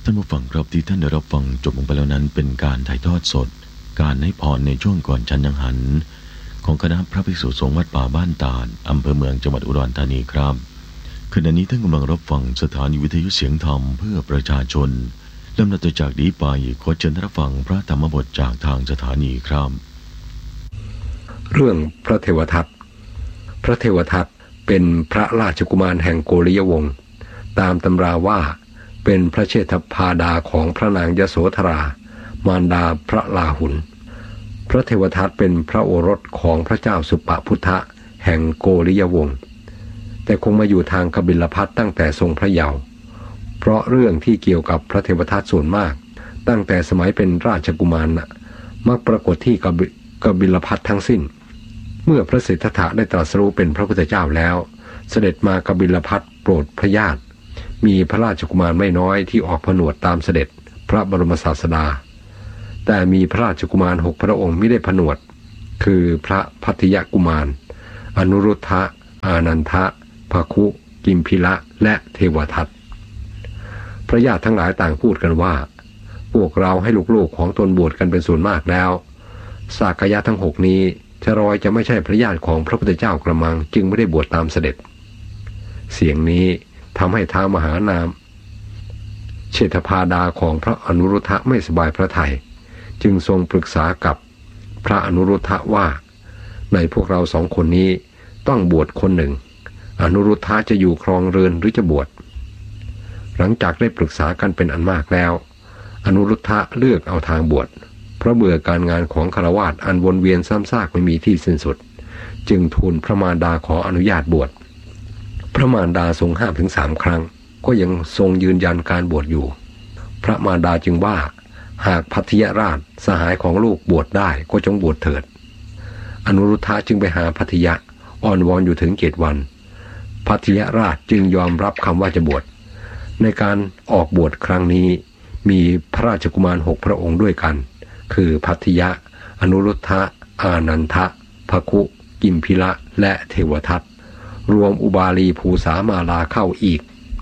ท่านผู้ฟังครับที่ท่านได้รับฟังจบลงไปแล้วนั้นเป็นการถ่ายทอดสดการให้พรในช่วงก่อนฉันยังหันของคณะพระภิกษุสงฆ์วัดป่าบ้านตาลอำเภอเมืองจังหวัดอุดรธานีครับขณะนี้ท่านกำลังรับฟังสถานีวิทยุเสียงธรรมเพื่อประชาชนลำดับต่อจากนี้ไปขอเชิญท่านรับฟังพระธรรมบทจากทางสถานีครับเรื่องพระเทวทัตพระเทวทัตเป็นพระราชกุมารแห่งโกริยวงศ์ตามตำราว่าเป็นพระเชษฐพาดาของพระนางยโสธรามารดาพระราหุลพระเทวทัตเป็นพระโอรสของพระเจ้าสุปพุทธะแห่งโกริยวงศ์แต่คงมาอยู่ทางกบิลพัสตั้งแต่ทรงพระเยาว์เพราะเรื่องที่เกี่ยวกับพระเทวทัตส่วนมากตั้งแต่สมัยเป็นราชกุมารมักปรากฏที่กบิลพัสทั้งสิ้นเมื่อพระสิทธัตถะได้ตรัสรู้เป็นพระพุทธเจ้าแล้วเสด็จมากบิลพัสโปรดพระญาติมีพระราชกุมารไม่น้อยที่ออกผนวดตามเสด็จพระบรมศาสดาแต่มีพระราชกุมาร6พระองค์ไม่ได้ผนวดคือพระภัทยกุมารอนุรุทธะอานันทะภคุกิมพิละและเทวทัตพระญาติทั้งหลายต่างพูดกันว่าพวกเราให้ลูกๆของตนบวชกันเป็นส่วนมากแล้วสากยะทั้ง6นี้ชรอยจะไม่ใช่พระญาติของพระพุทธเจ้ากระมังจึงไม่ได้บวชตามเสด็จเสียงนี้ทำให้ท้าวมหานามเชษฐพาดาของพระอนุรุทธะไม่สบายพระทัยจึงทรงปรึกษากับพระอนุรุทธะว่าในพวกเรา2คนนี้ต้องบวชคนหนึ่งอนุรุทธะจะอยู่ครองเรือนหรือจะบวชหลังจากได้ปรึกษากันเป็นอันมากแล้วอนุรุทธะเลือกเอาทางบวชเพราะเบื่อการงานของฆราวาสอันวนเวียนซ้ำซากไม่มีที่สิ้นสุดจึงทูลพระมารดาขออนุญาตบวชพระมารดาทรงห้ามถึง3 ครั้งก็ยังทรงยืนยันการบวชอยู่พระมารดาจึงว่าหากภัทยราชสหายของลูกบวชได้ก็จงบวชเถิดอนุรุทธะจึงไปหาภัทยะอ้อนวอนอยู่ถึง7 วันภัทยราชจึงยอมรับคำว่าจะบวชในการออกบวชครั้งนี้มีพระราชกุมาร6พระองค์ด้วยกันคือภัทยะอนุรุทธะอานันทะภคุกิมพิละและเทวทัตรวมอุบาลีภูษามาลาเข้าอีก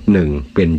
1เป็น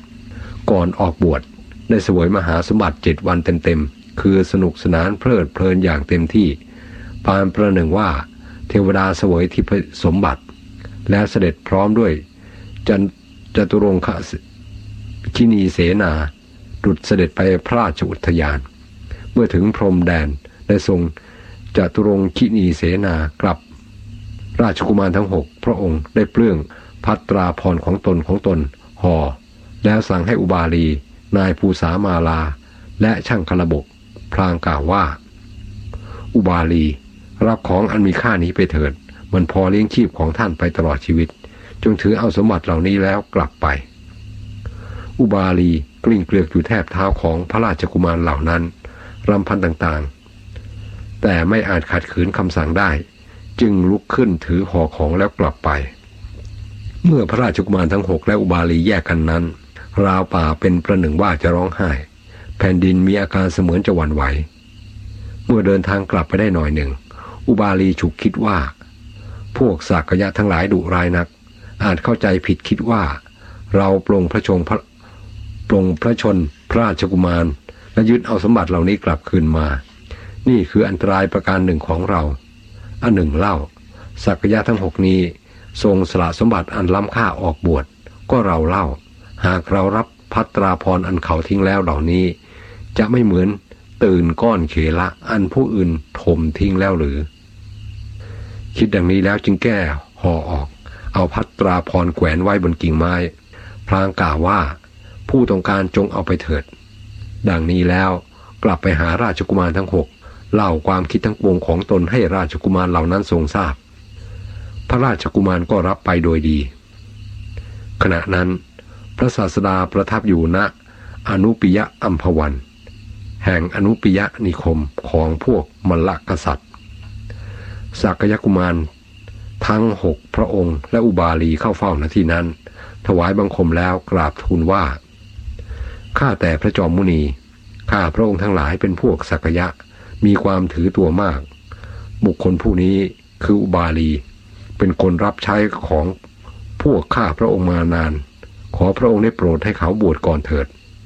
7ก่อนออกบวชได้เสวยมหาสมบัติ7 วันเต็มๆคือสนุกสนานเพลิดเพลินอย่างเต็มที่ปานประหนึ่งว่าเทวดาเสวยทิพยสมบัติแล้วเสด็จพร้อมด้วยจตุรงคคินีเสนาดุจเสด็จไปพระราชอุทยานเมื่อถึงพรมแดนได้ทรงจตุรงคินีเสนากลับราชกุมารทั้ง6พระองค์ได้เปลื้องภัตราภรณ์ของตนห่อแล้วสั่งให้อุบาลีนายภูษามาลาและช่างคลบกพลางกล่าวว่าอุบาลีรับของอันมีค่านี้ไปเถิดมันพอเลี้ยงชีพของท่านไปตลอดชีวิตจงถือเอาสมบัติเหล่านี้แล้วกลับไปอุบาลีกลิ้งเกลือกอยู่แทบเท้าของพระราชกุมารเหล่านั้นรำพันต่างๆแต่ไม่อาจขัดขืนคำสั่งได้จึงลุกขึ้นถือห่อของแล้วกลับไปเมื่อพระราชกุมารทั้ง6และอุบาลีแยกกันนั้นราวป่าเป็นประหนึ่งว่าจะร้องไห้แผ่นดินมีอาการเสมือนจะหวั่นไหวเมื่อเดินทางกลับไปได้หน่อยหนึ่งอุบาลีฉุกคิดว่าพวกสากยะทั้งหลายดุร้ายนักอาจเข้าใจผิดคิดว่าเราปลงพระชนพระราชกุมารและยึดเอาสมบัติเหล่านี้กลับคืนมานี่คืออันตรายประการหนึ่งของเราอันหนึ่งเล่าสากยะทั้ง6นี้ทรงสละสมบัติอันล้ำค่าออกบวชก็เราเล่าหากเรารับภัตราภรณ์อันเขาทิ้งแล้วเหล่านี้จะไม่เหมือนตื่นก้อนเขละอันผู้อื่นถมทิ้งแล้วหรือคิดดังนี้แล้วจึงแก้ห่อออกเอาภัตราภรณ์แขวนไว้บนกิ่งไม้พลางกล่าวว่าผู้ต้องการจงเอาไปเถิดดังนี้แล้วกลับไปหาราชกุมารทั้ง6เล่าความคิดทั้งปวงของตนให้ราชกุมารเหล่านั้นทรงทราบพระราชกุมารก็รับไปโดยดีขณะนั้นพระศาสดาประทับอยู่ณอนุปิยะอัมพวันแห่งอนุปิยะนิคมของพวกมลกษัตริย์สากยกุมารทั้ง6พระองค์และอุบาลีเข้าเฝ้าณที่นั้นถวายบังคมแล้วกราบทูลว่าข้าแต่พระจอมมุนีข้าพระองค์ทั้งหลายเป็นพวกสากยะมีความถือตัวมากบุคคลผู้นี้คืออุบาลีเป็นคนรับใช้ของพวกข้าพระองค์มานานขอพระองค์ได้โปรดให้เขาบวชก่อนเถิด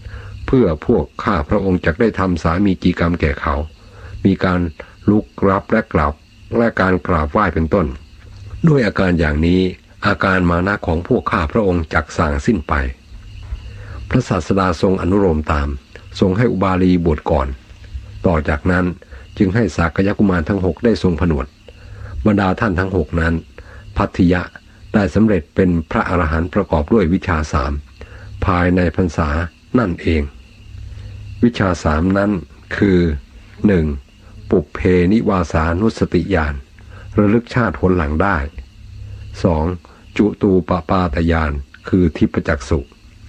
เพื่อพวกข้าพระองค์จักได้ทำสามีจีกรรมแก่เขามีการลุกรับและกราบและการกราบไหว้เป็นต้นด้วยอาการอย่างนี้อาการมานะของพวกข้าพระองค์จักส่างสิ้นไปพระศาสดาทรงอนุโลมตามทรงให้อุบาลีบวชก่อนต่อจากนั้นจึงให้สากยกุมารทั้ง6ได้ทรงผนวดบรรดาท่านทั้ง6นั้นภัททิยะได้สำเร็จเป็นพระอรหันต์ประกอบด้วยวิชา3ภายในพรรษานั่นเองวิชา3นั้นคือ 1. ปุพเพนิวาสานุสติญาณระลึกชาติหนหลังได้ 2. จุตูปปาตญาณคือทิพจักษุ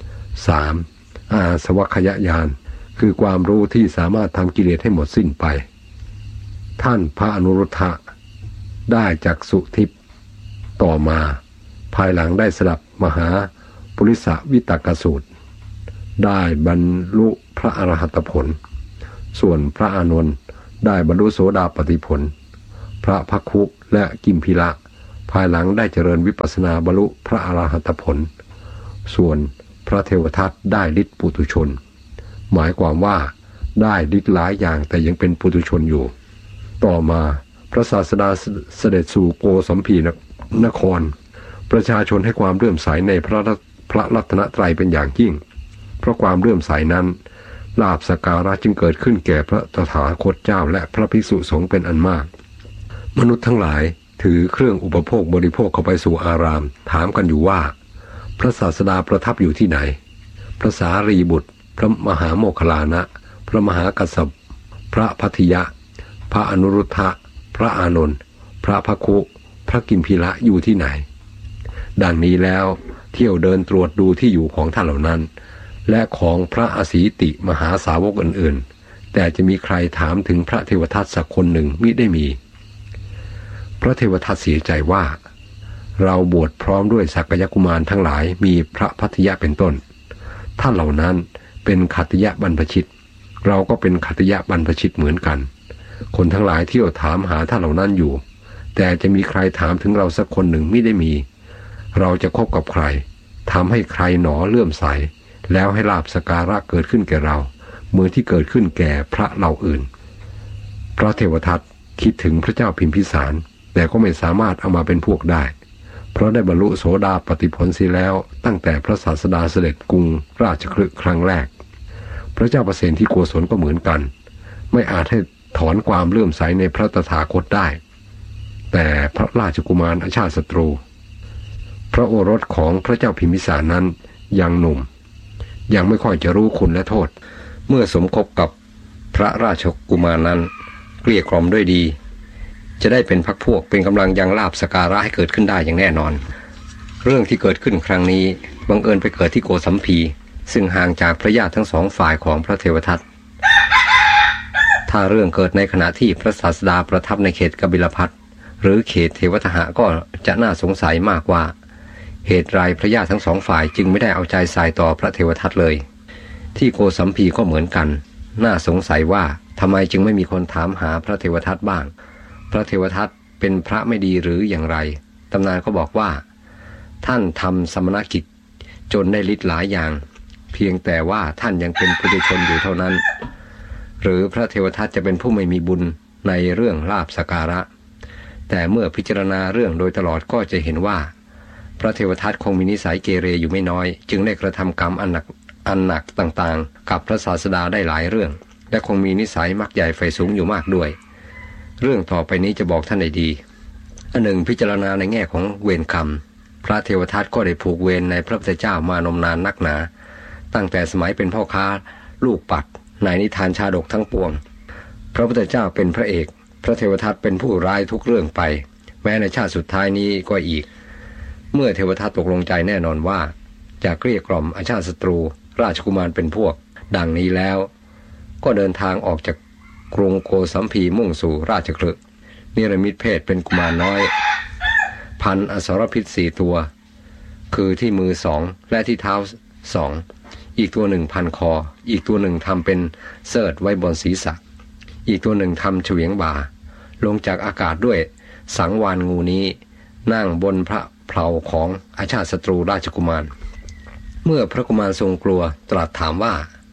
3. อาสวัคยญาณคือความรู้ที่สามารถทำกิเลสให้หมดสิ้นไปท่านพระอนุรุทธะได้จักษุทิพย์ต่อมาภายหลังได้สดับมหาปุริสวิตกสูตรได้บรรลุพระอรหัตผลส่วนพระอานนท์ได้บรรลุโสดาปัตติผลพระภัคคุและกิมพิละภายหลังได้เจริญวิปัสสนาบรรลุพระอรหัตผลส่วนพระเทวทัตได้ฤทธิปุถุชนหมายความว่าได้ฤทธิ์หลายอย่างแต่ยังเป็นปุถุชนอยู่ต่อมาพระศาสดาเสด็จสู่โกสัมพีนครประชาชนให้ความเลื่อมใสในพระรัตนตรัยเป็นอย่างยิ่งเพราะความเลื่อมใสนั้นลาภสักการะจึงเกิดขึ้นแก่พระตถาคตเจ้าและพระภิกษุสงฆ์เป็นอันมากมนุษย์ทั้งหลายถือเครื่องอุปโภคบริโภคเข้าไปสู่อารามถามกันอยู่ว่าพระศาสดาประทับอยู่ที่ไหนพระสารีบุตรพระมหาโมคคัลลานะพระมหากัสสปพระภัททิยะพระอนุรุทธะพระอานนท์พระภัคคุพระกิมพิละอยู่ที่ไหนดังนี้แล้วเที่ยวเดินตรวจดูที่อยู่ของท่านเหล่านั้นและของพระอสีติมหาสาวกอื่นๆแต่จะมีใครถามถึงพระเทวทัตสักคนหนึ่งมิได้มีพระเทวทัตเสียใจว่าเราบวชพร้อมด้วยสักยกุมารทั้งหลายมีพระภัททิยะเป็นต้นท่านเหล่านั้นเป็นขัตติยะบรรพชิตเราก็เป็นขัตติยะบรรพชิตเหมือนกันคนทั้งหลายเที่ยวถามหาท่านเหล่านั้นอยู่แต่จะมีใครถามถึงเราสักคนหนึ่งมิได้มีเราจะคบกับใครทำให้ใครหนอเลื่อมใสแล้วให้ลาภสักการะเกิดขึ้นแก่เราเหมือนที่เกิดขึ้นแก่พระเหล่าอื่นพระเทวทัตคิดถึงพระเจ้าพิมพิสารแต่ก็ไม่สามารถเอามาเป็นพวกได้เพราะได้บรรลุโสดาปัตติผลเสียแล้วตั้งแต่พระศาสดาเสด็จกรุงราชคฤห์ครั้งแรกพระเจ้าประเสนที่โกศลก็เหมือนกันไม่อาจให้ถอนความเลื่อมใสในพระตถาคตได้แต่พระราชกุมารอาชาติศัตรูพระโอรสของพระเจ้าพิมพิสารนั้นยังหนุ่มยังไม่ค่อยจะรู้คุณและโทษเมื่อสมคบกับพระราชกุมารนั้นเกลี้ยกล่อมด้วยดีจะได้เป็นพรรคพวกเป็นกำลังยังลาภสักการะให้เกิดขึ้นได้อย่างแน่นอนเรื่องที่เกิดขึ้นครั้งนี้บังเอิญไปเกิดที่โกสัมพีซึ่งห่างจากพระญาติทั้งสองฝ่ายของพระเทวทัตถ้าเรื่องเกิดในขณะที่พระศาสดาประทับในเขตกบิลพัสหรือเขตเทวทหะก็จะน่าสงสัยมากว่าเหตุไรพระญาติทั้งสองฝ่ายจึงไม่ได้เอาใจใส่ต่อพระเทวทัตเลยที่โกสัมพีก็เหมือนกันน่าสงสัยว่าทำไมจึงไม่มีคนถามหาพระเทวทัตบ้างพระเทวทัตเป็นพระไม่ดีหรืออย่างไรตำนานก็บอกว่าท่านทำสมณกิจจนได้ฤทธิ์หลายอย่างเพียงแต่ว่าท่านยังเป็นปุถุชนอยู่เท่านั้นหรือพระเทวทัตจะเป็นผู้ไม่มีบุญในเรื่องลาภสักการะแต่เมื่อพิจารณาเรื่องโดยตลอดก็จะเห็นว่าพระเทวทัตคงมีนิสัยเกเรอยู่ไม่น้อยจึงได้กระทำกรรมอันหนักต่างๆกับพระศาสดาได้หลายเรื่องและคงมีนิสัยมักใหญ่ไฟสูงอยู่มากด้วยเรื่องต่อไปนี้จะบอกท่านได้ดีอันหนึ่งพิจารณาในแง่ของเวรกรรมพระเทวทัตก็ได้ผูกเวรในพระพุทธเจ้ามานมนานนักหนาตั้งแต่สมัยเป็นพ่อค้าลูกปัดในนิทานชาดกทั้งปวงพระพุทธเจ้าเป็นพระเอกพระเทวทัตเป็นผู้ร้ายทุกเรื่องไปแม้ในชาติสุดท้ายนี้ก็อีกเมื่อเทวทัตตกลงใจแน่นอนว่าจะเกลี้ยกล่อมอาชาติศัตรูราชกุมารเป็นพวกดังนี้แล้วก็เดินทางออกจากกรุงโกสัมพีมุ่งสู่ราชคฤห์นิรมิตเพศเป็นกุมารน้อยพันอสรพิษ4ตัวคือที่มือ2และที่เท้า2อีกตัวหนึ่งพันคออีกตัวหนึ่งทำเป็นเสิร์ธไว้บนศีรษะอีกตัวหนึ่งทำเฉวียงบ่าลงจากอากาศด้วยสังวานงูนี้นั่งบนพระเพลาของอาชาติศัตรูราชกุมารเมื่อพระกุมารทรงกลัวตรัสถามว่า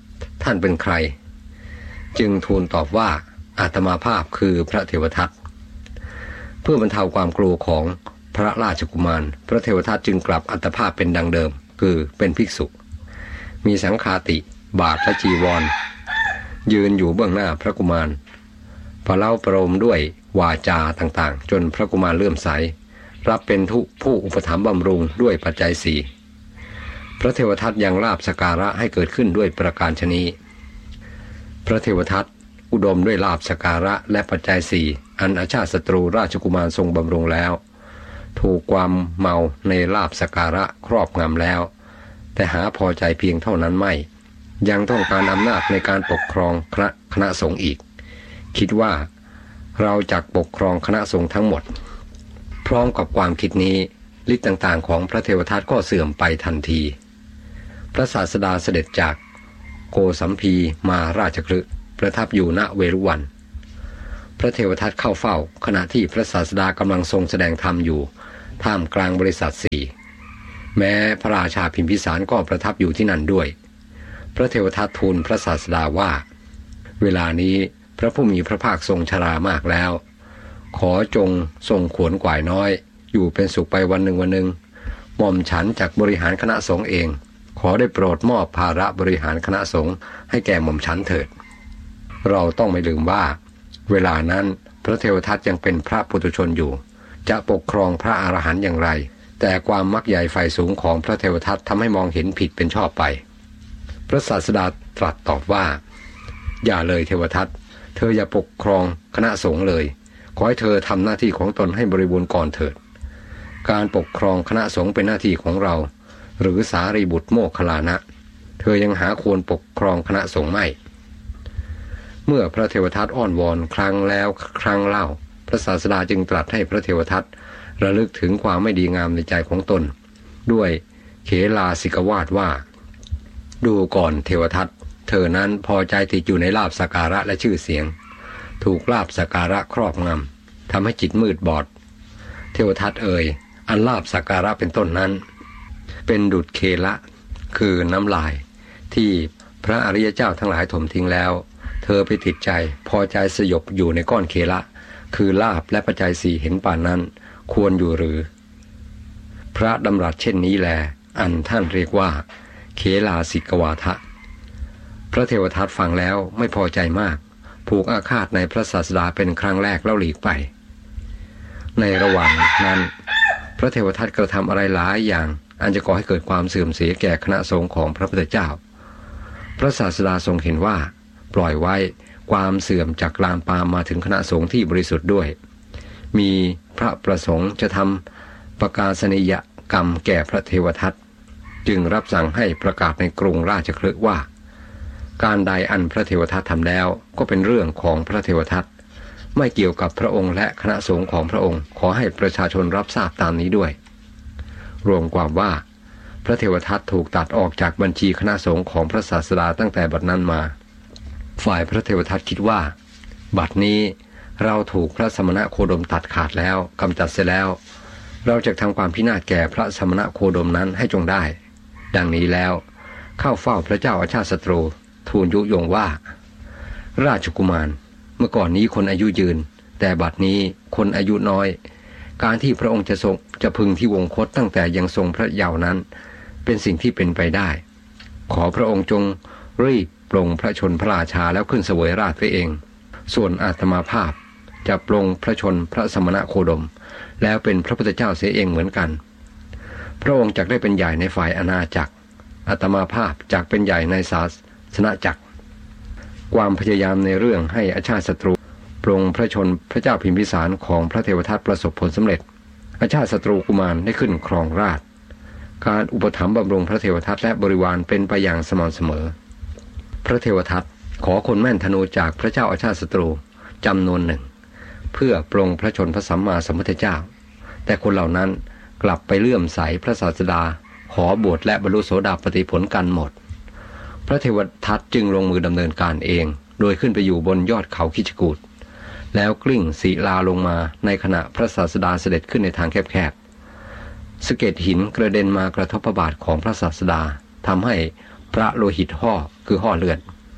ท่านเป็นใครจึงทูลตอบว่าอาตมาภาพคือพระเทวทัตเพื่อบรรเทาความกลัวของพระราชกุมารพระเทวทัตจึงกลับอัตภาพเป็นดังเดิมคือเป็นภิกษุมีสังฆาติบาทและจีวรยืนอยู่เบื้องหน้าพระกุมารประเล่าประโลมด้วยวาจาต่างๆจนพระกุมารเลื่อมใสรับเป็นผู้อุปถัมภ์บำรุงด้วยปัจจัยสี่พระเทวทัตยังลาภสักการะให้เกิดขึ้นด้วยประการฉะนี้พระเทวทัตอุดมด้วยลาภสักการะและปัจจัยสี่อันอาชาติศัตรูราชกุมารทรงบำรุงแล้วถูกความเมาในลาภสักการะครอบงำแล้วแต่หาพอใจเพียงเท่านั้นไม่ยังต้องการอำนาจในการปกครองคณะสงฆ์อีกคิดว่าเราจักปกครองคณะสงฆ์ทั้งหมดพร้อมกับความคิดนี้ฤทธิ์ต่างๆของพระเทวทัตก็เสื่อมไปทันทีพระศาสดาเสด็จจากโกสัมพีมาราชคฤห์ประทับอยู่ณเวรุวันพระเทวทัตเข้าเฝ้าขณะที่พระศาสดากำลังทรงแสดงธรรมอยู่ท่ามกลางบริษัทสี่แม้พระราชาพิมพิสารก็ประทับอยู่ที่นั่นด้วยพระเทวทัตทูลพระศาสดาว่าเวลานี้พระผู้มีพระภาคทรงชรามากแล้วขอจงทรงขวนขวายน้อยอยู่เป็นสุขไปวันหนึ่งหม่อมฉันจักบริหารคณะสงฆ์เองขอได้โปรดมอบภาระบริหารคณะสงฆ์ให้แก่หม่อมฉันเถิดเราต้องไม่ลืมว่าเวลานั้นพระเทวทัตยังเป็นพระปุถุชนอยู่จะปกครองพระอรหันต์อย่างไรแต่ความมักใหญ่ไฟสูงของพระเทวทัตทำให้มองเห็นผิดเป็นชอบไปพระศาสดาตรัสตอบว่าอย่าเลยเทวทัตเธออย่าปกครองคณะสงฆ์เลยขอให้เธอทำหน้าที่ของตนให้บริบูรณ์ก่อนเถิดการปกครองคณะสงฆ์เป็นหน้าที่ของเราหรือสารีบุตรโมคคัลลานะเธอยังหาควรปกครองคณะสงฆ์ไม่เมื่อพระเทวทัตอ้อนวอนครั้งแล้วครั้งเล่าพระศาสดาจึงตรัสให้พระเทวทัตระลึกถึงความไม่ดีงามในใจของตนด้วยเขลาสิกวาทว่าดูก่อนเทวทัตเธอนั้นพอใจติดอยู่ในลาภสักการะและชื่อเสียงถูกลาภสักการะครอบงำทำให้จิตมืดบอดเทวทัตเอ่ยอันลาภสักการะเป็นต้นนั้นเป็นดุจเคละคือน้ำลายที่พระอริยเจ้าทั้งหลายถมทิ้งแล้วเธอไปติดใจพอใจสยบอยู่ในก้อนเคละคือลาภและปัจจัยสี่เห็นป่านนั้นควรอยู่หรือพระดำรัสเช่นนี้แลอันท่านเรียกว่าเขลาสิกวาทะพระเทวทัตฟังแล้วไม่พอใจมากผูกอาฆาตในพระศาสดาเป็นครั้งแรกแล้วหลีกไปในระหว่างนั้นพระเทวทัตกระทำอะไรหลายอย่างอันจะก่อให้เกิดความเสื่อมเสียแก่คณะสงฆ์ของพระพุทธเจ้าพระศาสดาทรงเห็นว่าปล่อยไว้ความเสื่อมจากลามปามมาถึงคณะสงฆ์ที่บริสุทธิ์ด้วยมีพระประสงค์จะทำประกาศนียกรรมแก่พระเทวทัตจึงรับสั่งให้ประกาศในกรุงราชคฤห์ว่าการใดอันพระเทวทัตทำแล้วก็เป็นเรื่องของพระเทวทัตไม่เกี่ยวกับพระองค์และคณะสงฆ์ของพระองค์ขอให้ประชาชนรับทราบตามนี้ด้วยรวมความว่าพระเทวทัตถูกตัดออกจากบัญชีคณะสงฆ์ของพระศาสดาตั้งแต่บัดนั้นมาฝ่ายพระเทวทัตคิดว่าบัดนี้เราถูกพระสมณโคดมตัดขาดแล้วกำจัดเสียแล้วเราจะทำความพินาศแก่พระสมณโคดมนั้นให้จงได้ดังนี้แล้วเข้าเฝ้าพระเจ้าอาชาติศัตรูทูลยุยงว่าราชกุมารเมื่อก่อนนี้คนอายุยืนแต่บัดนี้คนอายุน้อยการที่พระองค์จะพึงที่วงคตตั้งแต่ยังทรงพระเยาว์นั้นเป็นสิ่งที่เป็นไปได้ขอพระองค์จงรีบปลงพระชนพระราชาแล้วขึ้นเสวยราชไว้เองส่วนอาตมาภาพจะปลงพระชนพระสมณโคดมแล้วเป็นพระพุทธเจ้าเสียเองเหมือนกันพระองค์จักได้เป็นใหญ่ในฝ่ายอาณาจักรอาตมาภาพจักเป็นใหญ่ในศาสนจักรความพยายามในเรื่องให้อาชาติศัตรูปลงพระชนพระเจ้าพิมพิสารของพระเทวทัตประสบผลสำเร็จอาชาติศัตรูกุมารได้ขึ้นครองราชย์การอุปถัมภ์บำรุงพระเทวทัตและบริวารเป็นไปอย่างสม่ำเสมอพระเทวทัตขอคนแม่นธนูจากพระเจ้าอาชาติศัตรูจำนวนหนึ่งเพื่อปลงพระชนพระสัมมาสัมพุทธเจ้าแต่คนเหล่านั้นกลับไปเลื่อมใสพระศาสดาขอบวชและบรรลุโสดาปัตติผลกันหมดพระเทวทัตจึงลงมือดำเนินการเองโดยขึ้นไปอยู่บนยอดเขาคิชกูฏแล้วกลิ้งศิลาลงมาในขณะพระศาสดาเสด็จขึ้นในทางแคบๆสะเก็ดหินกระเด็นมากระทบพระบาทของพระศาสดาทำให้พระโลหิตห่อคือห่อเลือด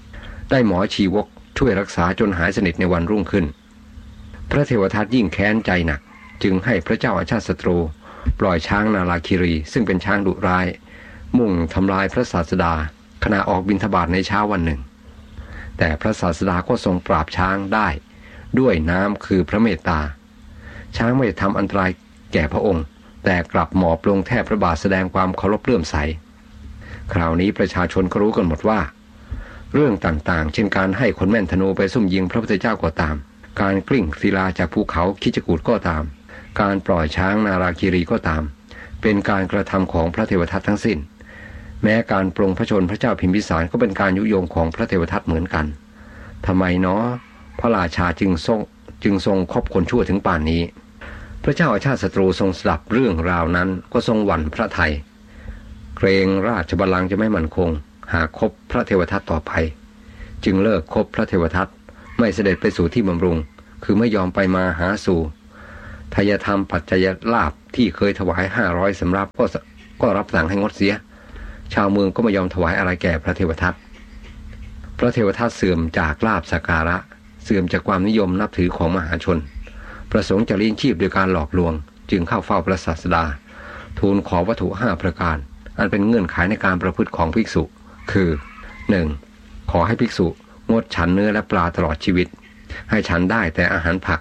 ได้หมอชีวกช่วยรักษาจนหายสนิทในวันรุ่งขึ้นพระเทวทัตยิ่งแค้นใจหนักจึงให้พระเจ้าอาชาติศัตรูปล่อยช้างนาราคีรีซึ่งเป็นช้างดุร้ายมุ่งทำลายพระศาสดาขณะออกบิณฑบาตในเช้าวันหนึ่งแต่พระศาสดาก็ทรงปราบช้างได้ด้วยน้ำคือพระเมตตาช้างไม่ทำอันตรายแก่พระองค์แต่กลับหมอบลงแทบพระบาทแสดงความเคารพเลื่อมใสคราวนี้ประชาชนก็รู้กันหมดว่าเรื่องต่างๆเช่นการให้คนแม่นธนูไปซุ่มยิงพระพุทธเจ้าก็ตามการกลิ้งศิลาจากภูเขาคิจกูฏก็ตามการปล่อยช้างนาราคีรีก็ตามเป็นการกระทำของพระเทวทัตทั้งสิ้นแม้การปลงพระชนพระเจ้าพิมพิสารก็เป็นการยุยงของพระเทวทัตเหมือนกันทำไมเนาะพระราชาจึงทรงคบคนชั่วถึงป่านนี้พระเจ้าอาชาติศัตรูทรงสดับเรื่องราวนั้นก็ทรงหวั่นพระทัยเกรงราชบัลลังก์จะไม่มั่นคงหากคบพระเทวทัตต่อไปจึงเลิกคบพระเทวทัตไม่เสด็จไปสู่ที่บำรุงคือไม่ยอมไปมาหาสู่ทายธรรมปัจจัยลาภที่เคยถวาย500สำรับก็รับสั่งให้งดเสียชาวเมืองก็ไม่ยอมถวายอะไรแก่พระเทวทัตพระเทวทัตเสื่อมจากลาภสักการะเสื่อมจากความนิยมนับถือของมหาชนประสงค์จะเลี้ยงชีพโดยการหลอกลวงจึงเข้าเฝ้าพระศาสดาทูลขอวัตถุ5ประการอันเป็นเงื่อนไขในการประพฤติของภิกษุคือ 1. ขอให้ภิกษุงดฉันเนื้อและปลาตลอดชีวิตให้ฉันได้แต่อาหารผัก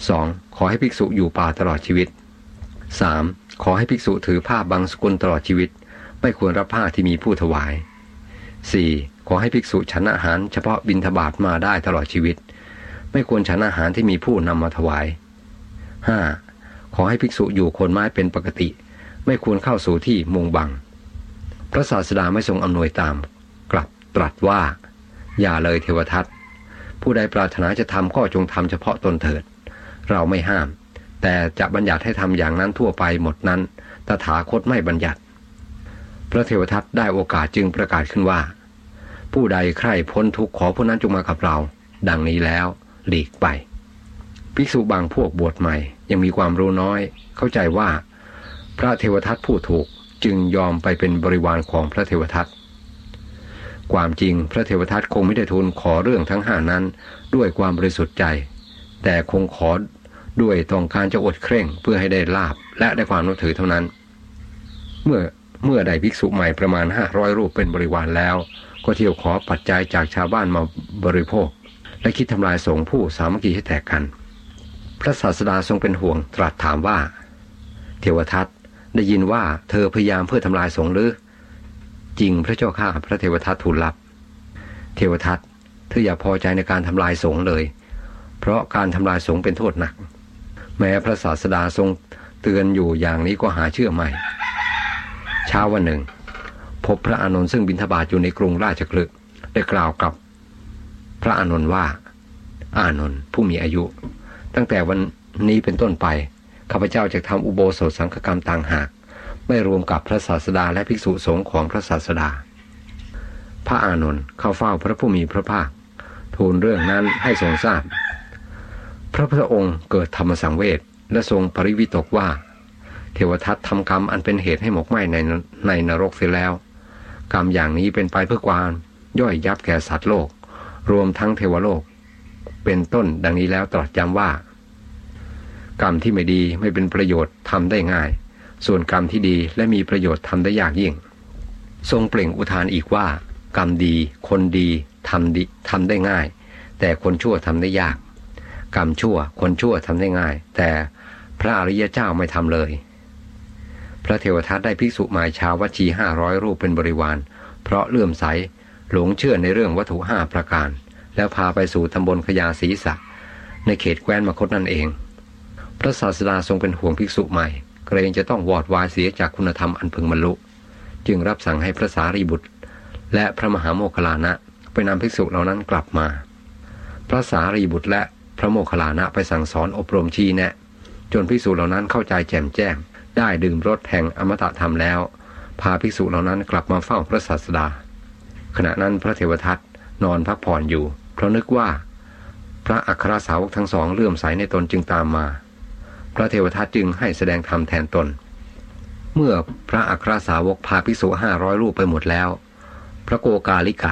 2. ขอให้ภิกษุอยู่ป่าตลอดชีวิต 3. ขอให้ภิกษุถือผ้าบางสกุลตลอดชีวิตไม่ควรรับผ้าที่มีผู้ถวาย 4. ขอให้ภิกษุฉันอาหารเฉพาะบิณฑบาตมาได้ตลอดชีวิตไม่ควรฉันอาหารที่มีผู้นำมาถวาย 5. ขอให้ภิกษุอยู่โคนไม้เป็นปกติไม่ควรเข้าสู่ที่มุงบังพระศาสดาไม่ทรงอำนวยตามกลับตรัสว่าอย่าเลยเทวทัตผู้ใดปรารถนาจะทำก็จงทำเฉพาะตนเถิดเราไม่ห้ามแต่จะบัญญัติให้ทำอย่างนั้นทั่วไปหมดนั้นตถาคตไม่บัญญัติพระเทวทัตได้โอกาสจึงประกาศขึ้นว่าผู้ใดใคร่พ้นทุกข์ขอผู้นั้นจงมากับเราดังนี้แล้วหลีกไปภิกษุบางพวกบวชใหม่ยังมีความรู้น้อยเข้าใจว่าพระเทวทัตพูดถูกจึงยอมไปเป็นบริวารของพระเทวทัตความจริงพระเทวทัตคงไม่ได้ทูลขอเรื่องทั้ง5นั้นด้วยความบริสุทธิ์ใจแต่คงขอด้วยต้องการจะอดเคร่งเพื่อให้ได้ลาภและได้ความนับถือเท่านั้นเมื่อได้ภิกษุใหม่ประมาณ500รูปเป็นบริวารแล้วก็เที่ยวขอปัจจัยจากชาวบ้านมาบริโภคและคิดทำลายสงฆ์ผู้สามัคคีให้แตกกันพระศาสดาทรงเป็นห่วงตรัสถามว่าเทวทัตได้ยินว่าเธอพยายามเพื่อทำลายสงฆ์หรือจริงพระเจ้าข้าพระเทวทัตทูลรับเทวทัตเธออย่าพอใจในการทำลายสงฆ์เลยเพราะการทำลายสงฆ์เป็นโทษหนักแม้พระศาสดาทรงเตือนอยู่อย่างนี้ก็หาเชื่อไม่เช้าวันหนึ่งพบพระอานนท์ซึ่งบิณฑบาตอยู่ในกรุงราชคฤห์ได้กล่าวกับพระอานนท์ว่าอานนท์ผู้มีอายุตั้งแต่วันนี้เป็นต้นไปข้าพเจ้าจะทำอุโบสถสังฆกรรมต่างหากไม่รวมกับพระศาสดาและภิกษุสงฆ์ของพระศาสดาพระอานนท์เข้าเฝ้าพระผู้มีพระภาคทูลเรื่องนั้นให้ทรงทราบพระพุทธองค์เกิดธรรมสังเวชและทรงปริวิตกว่าเทวทัตทำกรรมอันเป็นเหตุให้หมกไหม้ในนรกเสียแล้วกรรมอย่างนี้เป็นไปเพื่อความย่อยยับแก่สัตว์โลกรวมทั้งเทวโลกเป็นต้นดังนี้แล้วตรัสย้ำว่ากรรมที่ไม่ดีไม่เป็นประโยชน์ทำได้ง่ายส่วนกรรมที่ดีและมีประโยชน์ทำได้ยากยิ่งทรงเปล่งอุทานอีกว่ากรรมดีคนดีทำได้ง่ายแต่คนชั่วทำได้ยากกรรมชั่วคนชั่วทำได้ง่ายแต่พระอริยเจ้าไม่ทำเลยพระเทวทัตได้ภิกษุหมายชาววัชี500รูปเป็นบริวารเพราะเลื่อมใสหลงเชื่อในเรื่องวัตถุ5ประการแล้วพาไปสู่ตำบลขยาศรีสักในเขตแคว้นมคธนั่นเองพระศาสดาทรงเป็นห่วงภิกษุใหม่เกรงจะต้องวอดวายเสียจากคุณธรรมอันพึงบรรลุจึงรับสั่งให้พระสารีบุตรและพระมหาโมคคัลลานะไปนำภิกษุเหล่านั้นกลับมาพระสารีบุตรและพระโมคคัลลานะไปสั่งสอนอบรมชี้แนะจนภิกษุเหล่านั้นเข้าใจแจ่มแจ้งได้ดื่มรสแห่งอมตะธรรมแล้วพาภิกษุเหล่านั้นกลับมาเฝ้าพระศาสดาขณะนั้นพระเทวทัตนอนพักผ่อนอยู่เพราะนึกว่าพระอัครสาวกทั้งสองเลื่อมใสในตนจึงตามมาพระเทวทัตจึงให้แสดงธรรมแทนตนเมื่อพระอัครสาวกพาภิกษุ500รูปไปหมดแล้วพระโกกาลิกะ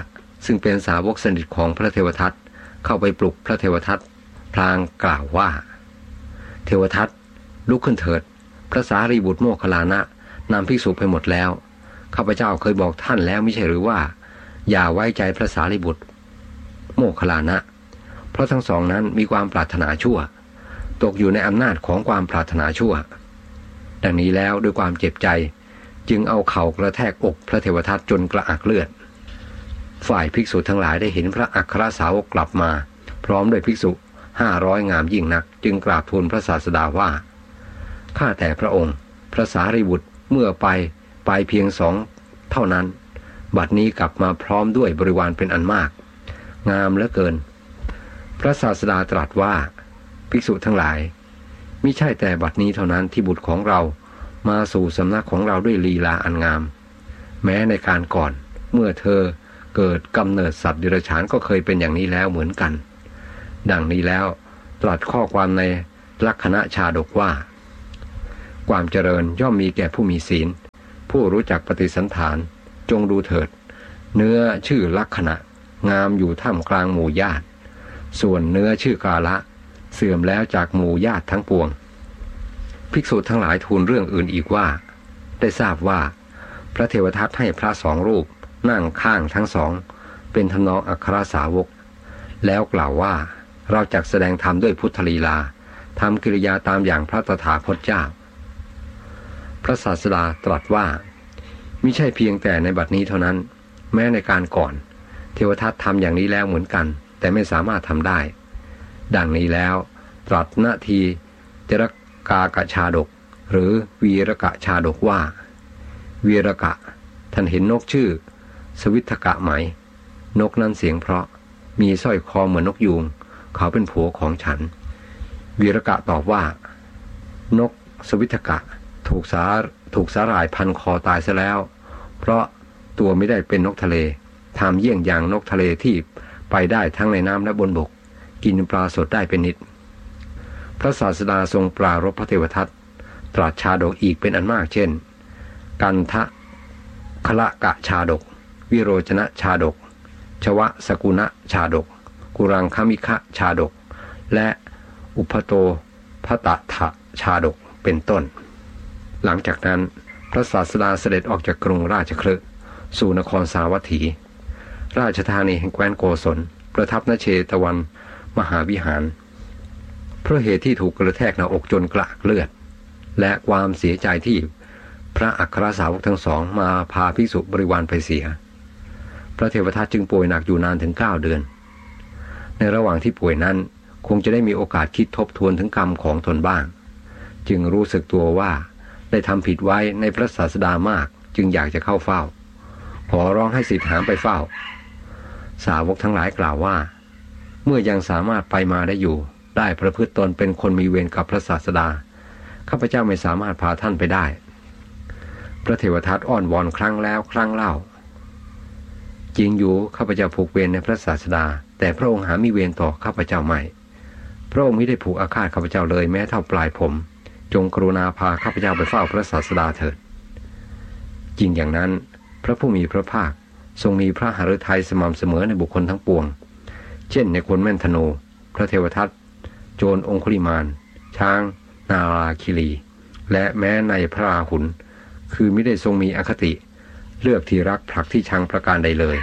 ซึ่งเป็นสาวกสนิทของพระเทวทัตเข้าไปปลุกพระเทวทัตพลางกล่าวว่าเทวทัตลุกขึ้นเถิดพระสารีบุตรโมคคัลลานะนำภิกษุไปหมดแล้วข้าพเจ้าเคยบอกท่านแล้วไม่ใช่หรือว่าอย่าไว้ใจพระสารีบุตรโมคคัลลานะเพราะทั้งสองนั้นมีความปรารถนาชั่วตกอยู่ในอำนาจของความปรารถนาชั่วดังนี้แล้วด้วยความเจ็บใจจึงเอาเข่ากระแทกอกพระเทวทัตจนกระอักเลือดฝ่ายภิกษุทั้งหลายได้เห็นพระอัครสาวกกลับมาพร้อมด้วยภิกษุ500งามยิ่งนักจึงกราบทูลพระศาสดาว่าข้าแต่พระองค์พระสารีบุตรเมื่อไปเพียง2เท่านั้นบัดนี้กลับมาพร้อมด้วยบริวารเป็นอันมากงามเหลือเกินพระศาสดาตรัสว่าภิกษุทั้งหลายมิใช่แต่บัดนี้เท่านั้นที่บุตรของเรามาสู่สำนักของเราด้วยลีลาอันงามแม้ในการก่อนเมื่อเธอเกิดกำเนิดสัตว์เดรัจฉานก็เคยเป็นอย่างนี้แล้วเหมือนกันดังนี้แล้วตรัสข้อความในลักขณชาดกว่าความเจริญย่อมมีแก่ผู้มีศีลผู้รู้จักปฏิสันถานจงดูเถิดเนื้อชื่อลักขณะงามอยู่ท่ามกลางหมู่ญาติส่วนเนื้อชื่อกาละเสื่อมแล้วจากหมู่ญาติทั้งปวงภิกษุทั้งหลายทูลเรื่องอื่นอีกว่าได้ทราบว่าพระเทวทัตให้พระ2 รูปนั่งข้างทั้งสองเป็นทำนองอัครสาวกแล้วกล่าวว่าเราจักแสดงธรรมด้วยพุทธลีลาทำกิริยาตามอย่างพระตถาคตเจ้าพระศาสดาตรัสว่ามิใช่เพียงแต่ในบัดนี้เท่านั้นแม้ในการก่อนเทวทัตทำอย่างนี้แล้วเหมือนกันแต่ไม่สามารถทำได้ดังนี้แล้วตรัสนาทีจรกากชาดกหรือวีรกะชาดกว่าวีรกะท่านเห็นนกชื่อสวิทกะไหมนกนั้นเสียงเพราะมีสร้อยคอเหมือนนกยูงเขาเป็นผัวของฉันวีรกะตอบว่านกสวิทกะถูกสาหร่ายพันคอตายซะแล้วเพราะตัวไม่ได้เป็นนกทะเลทำเยี่ยงอย่างนกทะเลที่ไปได้ทั้งในน้ำและบนบกกินปลาสดได้เป็นนิดพระศาสดาทรงปรารภพระเทวทัตตรัสชาดกอีกเป็นอันมากเช่นกันทะคละกะชาดกวิโรจนะชาดกชวะสกุณะชาดกกุรังคมิคะชาดกและอุปโตภตถะชาดกเป็นต้นหลังจากนั้นพระศาสดาเสด็จออกจากกรุงราชคฤห์สู่นครสาวัตถีราชธานีแห่งแคว้นโกศลประทับณเชตวันมหาวิหารเพราะเหตุที่ถูกกระแทกหน้าอกจนกระอักเลือดและความเสียใจที่พระอัครสาวกทั้งสองมาพาภิกษุบริวารไปเสียพระเทวทัตจึงป่วยหนักอยู่นานถึง9 เดือนในระหว่างที่ป่วยนั้นคงจะได้มีโอกาสคิดทบทวนถึงกรรมของตนบ้างจึงรู้สึกตัวว่าได้ทำผิดไว้ในพระศาสดามากจึงอยากจะเข้าเฝ้าขอร้องให้สิทธิ์หามไปเฝ้าสาวกทั้งหลายกล่าวว่าเมื่อยังสามารถไปมาได้อยู่ได้ประพฤติตนเป็นคนมีเวรกับพระศาสดาข้าพเจ้าไม่สามารถพาท่านไปได้พระเทวทัตอ้อนวอนครั้งแล้วครั้งเล่าจริงอยู่ข้าพเจ้าผูกเวรในพระศาสดาแต่พระองค์หามีเวรต่อข้าพเจ้าไม่พระองค์ไม่ได้ผูกอาฆาตข้าพเจ้าเลยแม้เท่าปลายผมจงกรุณาพาข้าพเจ้าไปเฝ้าพระศาสดาเถิดจริงอย่างนั้นพระผู้มีพระภาคทรงมีพระหฤทัยสม่ำเสมอในบุคคลทั้งปวงเช่นในคนแม่นธนูพระเทวทัตโจรองคุลิมานช้างนาราคิรีและแม้ในพระราหุลคือไม่ได้ทรงมีอคติเลือกที่รักผลักที่ชังประการใดเลย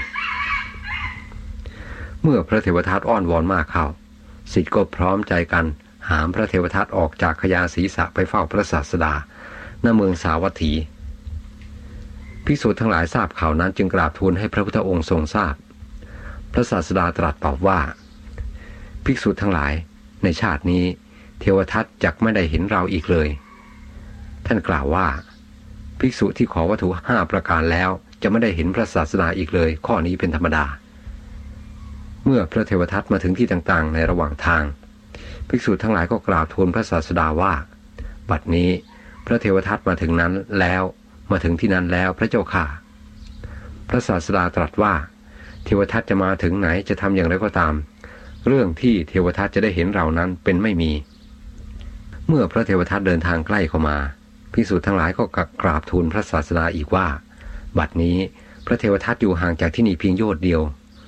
เมื่อพระเทวทัตอ้อนวอนมากเข้าศิษย์ก็พร้อมใจกันหามพระเทวทัตออกจากขยาศีรษะไปเฝ้าพระศาสดาณเมืองสาวัตถีภิกษุทั้งหลายทราบข่าวนั้นจึงกราบทูลให้พระพุทธองค์ทรงทราบพระศาสดาตรัสตอบว่าภิกษุทั้งหลายในชาตินี้เทวทัตจักไม่ได้เห็นเราอีกเลยท่านกล่าวว่าภิกษุที่ขอวัตถุ5 ประการแล้วจะไม่ได้เห็นพระศาสดาอีกเลยข้อนี้เป็นธรรมดาเมื่อพระเทวทัตมาถึงที่ต่างๆในระหว่างทางภิกษุทั้งหลายก็กราบทูลพระศาสดาว่าบัดนี้พระเทวทัตมาถึงนั้นแล้วมาถึงที่นั้นแล้วพระเจ้าค่ะพระศาสดาตรัสว่าเทวทัตจะมาถึงไหนจะทำอย่างไรก็ตามเรื่องที่เทวทัตจะได้เห็นเรานั้นเป็นไม่มีเมื่อพระเทวทัตเดินทางใกล้เข้ามาภิกษุทั้งหลายก็กราบทูลพระศาสดาอีกว่าบัดนี้พระเทวทัตอยู่ห่างจากที่นี่เพียงโยชน์เดียว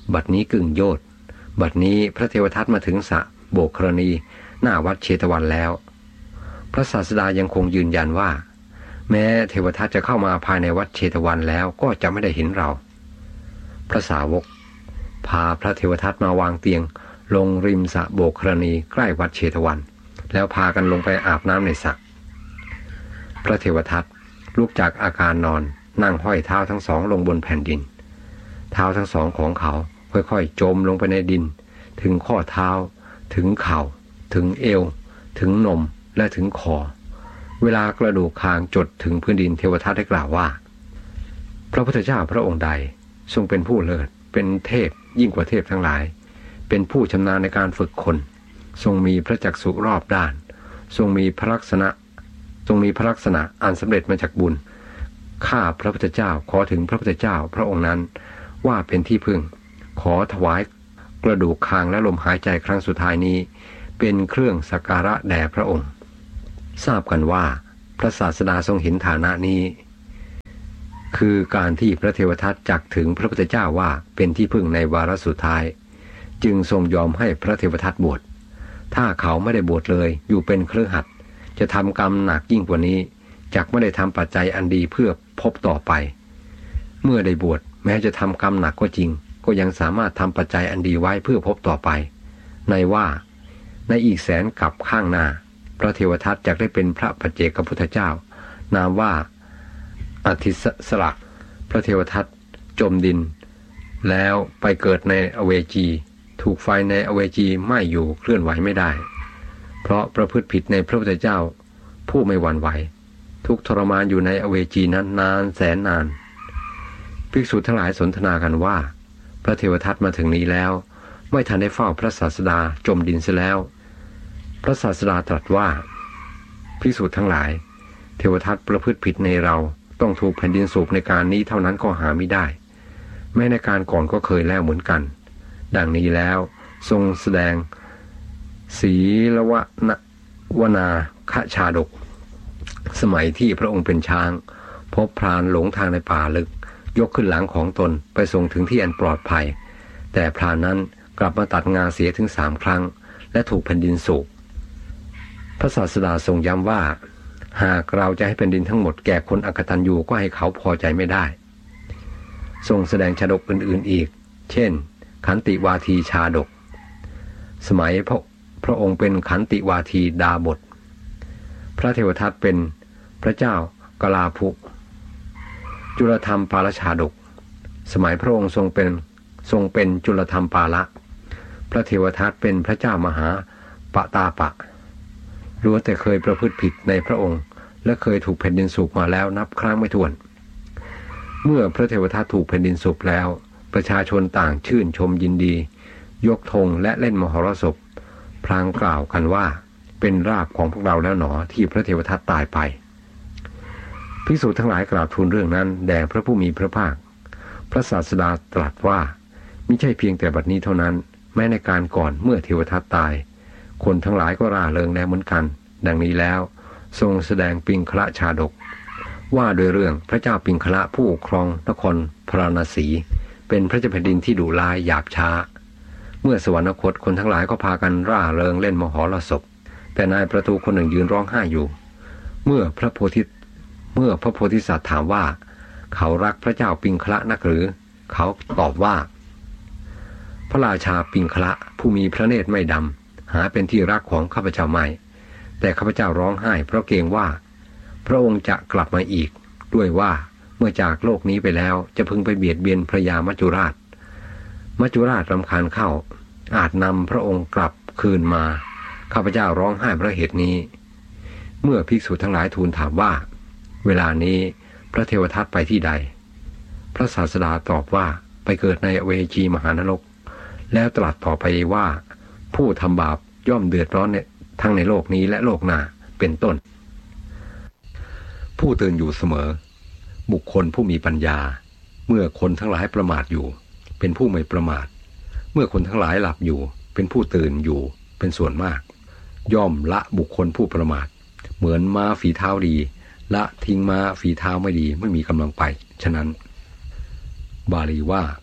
บัดนี้กึ่งโยชน์บัดนี้พระเทวทัตมาถึงสระโบกครณีหน้าวัดเชตวันแล้วพระศาสดายังคงยืนยันว่าแม้เทวทัตจะเข้ามาภายในวัดเชตวันแล้วก็จะไม่ได้เห็นเราพระสาวกพาพระเทวทัตมาวางเตียงลงริมสระโบกครณีใกล้วัดเชตวันแล้วพากันลงไปอาบน้ำในสระพระเทวทัตลุกจากอาการนอนนั่งห้อยเท้าทั้งสองลงบนแผ่นดินเท้าทั้งสองของเขาค่อยๆจมลงไปในดินถึงข้อเท้าถึงเข่าถึงเอวถึงนมและถึงคอเวลากระดูกคางจดถึงพื้นดินเทวทัตได้กล่าวว่าพระพุทธเจ้าพระองค์ใดทรงเป็นผู้เลิศเป็นเทพยิ่งกว่าเทพทั้งหลายเป็นผู้ชำนาญในการฝึกคนทรงมีพระจักษุรอบด้านทรงมีพระลักษณะอันสำเร็จมาจากบุญข้าพระพุทธเจ้าขอถึงพระพุทธเจ้าพระองค์นั้นว่าเป็นที่พึ่งขอถวายกระดูกคางและลมหายใจครั้งสุดท้ายนี้เป็นเครื่องสักการะแด่พระองค์ทราบกันว่าพระศาสดาทรงเห็นฐานะนี้คือการที่พระเทวทัตจักถึงพระพุทธเจ้าว่าเป็นที่พึ่งในวาระสุดท้ายจึงทรงยอมให้พระเทวทัตบวชถ้าเขาไม่ได้บวชเลยอยู่เป็นคฤหัสถ์จะทำกรรมหนักยิ่งกว่านี้จักไม่ได้ทำปัจจัยอันดีเพื่อพบต่อไปเมื่อได้บวชแม้จะทำกรรมหนักก็จริงก็ยังสามารถทำปัจจัยอันดีไว้เพื่อพบต่อไปในว่าในอีกแสนกับข้างหน้าพระเทวทัตจักได้เป็นพระปัจเจกพุทธเจ้านามว่าอทิสระพระเทวทัตจมดินแล้วไปเกิดในอเวจีถูกไฟในอเวจีไหม้อยู่เคลื่อนไหวไม่ได้เพราะประพฤติผิดในพระพุทธเจ้าผู้ไม่หวั่นไหวทุกทรมานอยู่ในอเวจีนั้นนานแสนนานภิกษุทั้งหลายสนทนากันว่าพระเทวทัตมาถึงนี้แล้วไม่ทันได้เฝ้าพระศาสดาจมดินเสียแล้วพระศาสดาตรัสว่าภิกษุทั้งหลายเทวทัตประพฤติผิดในเราต้องถูกแผ่นดินสูบในการนี้เท่านั้นก็หาไม่ได้แม้ในการก่อนก็เคยแล้วเหมือนกันดังนี้แล้วทรงแสดงศีลวนาคชาดกสมัยที่พระองค์เป็นช้างพบพรานหลงทางในป่าลึกยกขึ้นหลังของตนไปส่งถึงที่อันปลอดภัยแต่พรานนั้นกลับมาตัดงาเสียถึง3 ครั้งและถูกแผ่นดินสูบพระศาสดาทรงย้ำว่าหากเราจะให้แผ่นดินทั้งหมดแก่คนอกตัญญูก็ให้เขาพอใจไม่ได้ทรงแสดงชาดกอื่นๆอีกเช่นขันติวาทีชาดกสมัยพระองค์เป็นขันติวาทีดาบทพระเทวทัตเป็นพระเจ้ากลาภุจุลธรรมปาลชาดกสมัยพระองค์ทรงเป็นจุลธรรมปาละพระเทวทัตเป็นพระเจ้ามหาปตาปะล้วนแต่เคยประพฤติผิดในพระองค์และเคยถูกแผ่นดินสูบมาแล้วนับครั้งไม่ถ้วนเมื่อพระเทวทัตถูกแผ่นดินสูบแล้วประชาชนต่างชื่นชมยินดียกธงและเล่นมหรสพพลางกล่าวกันว่าเป็นราภของพวกเราแล้วหนอที่พระเทวทัตตายไปภิกษุทั้งหลายกราบทูลเรื่องนั้นแด่พระผู้มีพระภาคพระศาสดาตรัสว่ามิใช่เพียงแต่บัดนี้เท่านั้นแม้ในการก่อนเมื่อเทวทัตตายคนทั้งหลายก็ร่าเริงแล้วเหมือนกันดังนี้แล้วทรงแสดงปิงคละชาดกว่าโดยเรื่องพระเจ้าปิงคละผู้ครองนครพราณสีเป็นพระเจ้าแผ่นดินที่ดุร้ายหยาบช้าเมื่อสวรรคตคนทั้งหลายก็พากันร่าเริงเล่นมหรสพแต่นายประตูคนหนึ่งยืนร้องไห้อยู่เมื่อพระโพธิสัตว์ถามว่าเขารักพระเจ้าปิงคละนักหรือเขาตอบว่าพระราชาปิงคละผู้มีพระเนตรไม่ดำหาเป็นที่รักของข้าพเจ้าไม่แต่ข้าพเจ้าร้องไห้เพราะเกรงว่าพระองค์จะกลับมาอีกด้วยว่าเมื่อจากโลกนี้ไปแล้วจะพึงไปเบียดเบียนพระยามัจจุราชรำคาญเข้าอาจนำพระองค์กลับคืนมาข้าพเจ้าร้องไห้เพราะเหตุนี้เมื่อภิกษุทั้งหลายทูลถามว่าเวลานี้พระเทวทัตไปที่ใดพระศาสดาตอบว่าไปเกิดในอเวจีมหานรกแล้วตรัสต่อไปว่าผู้ทำบาปย่อมเดือดร้อนทั้งในโลกนี้และโลกหน้าเป็นต้นผู้ตื่นอยู่เสมอบุคคลผู้มีปัญญาเมื่อคนทั้งหลายประมาทอยู่เป็นผู้ไม่ประมาทเมื่อคนทั้งหลายหลับอยู่เป็นผู้ตื่นอยู่เป็นส่วนมากย่อมละบุคคลผู้ประมาทเหมือนม้าฝีเท้าดีละทิ้งม้าฝีเท้าไม่ดีไม่มีกำลังไปฉะนั้นบาลีว่า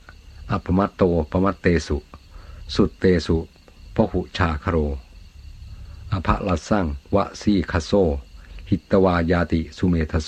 อัปปมัตโตปมัตเตสุสุตเตสุพหุชาคโรอภะลัสสังวะสีคโซหิตวายาติสุเมทโซ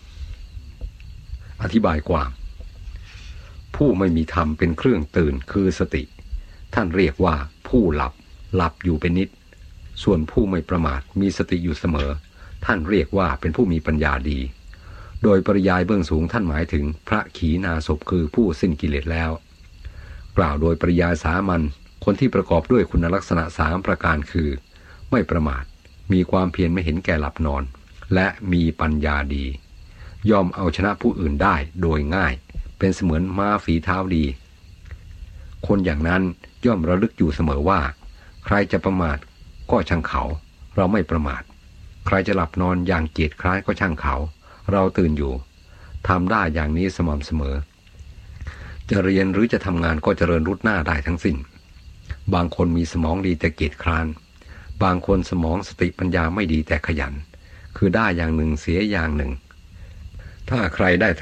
อธิบายความผู้ไม่มีธรรมเป็นเครื่องตื่นคือสติท่านเรียกว่าผู้หลับอยู่เป็นนิดส่วนผู้ไม่ประมาทมีสติอยู่เสมอท่านเรียกว่าเป็นผู้มีปัญญาดีโดยปริยายเบื้องสูงท่านหมายถึงพระขีณาสพคือผู้สิ้นกิเลสแล้วกล่าวโดยปริยายสามัญคนที่ประกอบด้วยคุณลักษณะ3ประการคือไม่ประมาทมีความเพียรไม่เห็นแก่หลับนอนและมีปัญญาดียอมเอาชนะผู้อื่นได้โดยง่ายเป็นเสมือนม้าฝีเท้าดีคนอย่างนั้นย่อมระลึกอยู่เสมอว่าใครจะประมาทก็ช่างเขาเราไม่ประมาทใครจะหลับนอนอย่างเกียจคร้ายก็ช่างเขาเราตื่นอยู่ทำได้อย่างนี้สม่ำเสมอจะเรียนหรือจะทำงานก็เจริญรุดหน้าได้ทั้งสิ้นบางคนมีสมองดีแต่เกียจคร้านบางคนสมองสติปัญญาไม่ดีแต่ขยันคือได้อย่างหนึ่งเสียอย่างหนึ่งถ้าใครได้